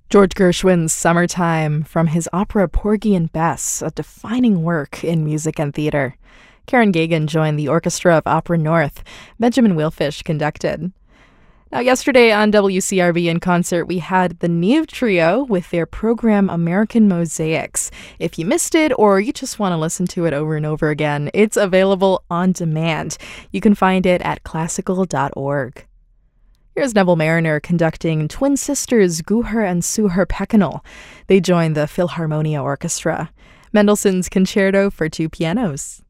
George Gershwin's Summertime from his opera Porgy and Bess, a defining work in music and theater. Karen Gagan joined the orchestra of Opera North. Benjamin Wheelfish conducted. Now, yesterday on WCRB in concert, we had the Neve Trio with their program American Mosaics. If you missed it or you just want to listen to it over and over again, it's available on demand. You can find it at classical.org. Here's Neville Mariner conducting twin sisters Guher and Suher Pekanal. They joined the Philharmonia Orchestra. Mendelssohn's Concerto for two pianos.